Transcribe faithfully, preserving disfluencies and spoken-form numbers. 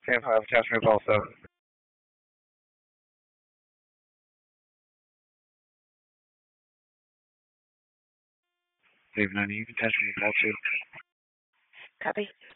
ten five, attachment call seven. Dave ninety, you can attach me call two. Copy.